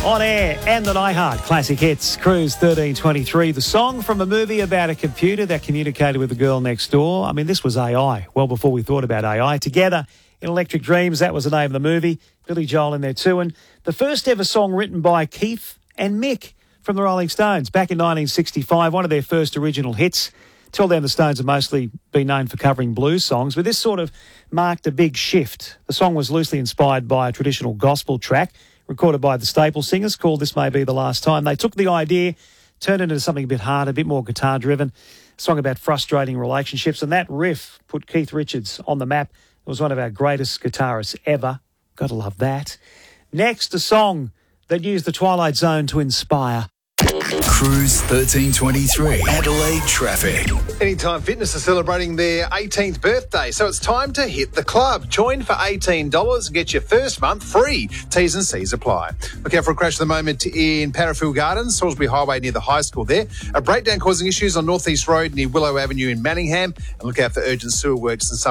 On air and on iHeart Classic Hits, Cruise 1323. The song from a movie about a computer that communicated with the girl next door. I mean, this was AI, well before we thought about AI. Together in Electric Dreams, that was the name of the movie. Billy Joel in there too. And the first ever song written by Keith and Mick from the Rolling Stones back in 1965, one of their first original hits. Till then, the Stones have mostly been known for covering blues songs, but this sort of marked a big shift. The song was loosely inspired by a traditional gospel track recorded by the Staple Singers called This May Be the Last Time. They took the idea, turned it into something a bit harder, a bit more guitar-driven, a song about frustrating relationships, and that riff put Keith Richards on the map. It was one of our greatest guitarists ever. Got to love that. Next, a song that used the Twilight Zone to inspire. Cruise 1323, Adelaide traffic. Anytime Fitness is celebrating their 18th birthday, so it's time to hit the club. Join for $18 and get your first month free. T's and C's apply. Look out for a crash at the moment in Parafield Gardens, Salisbury Highway near the high school there. A breakdown causing issues on North East Road near Willow Avenue in Manningham. And look out for urgent sewer works in some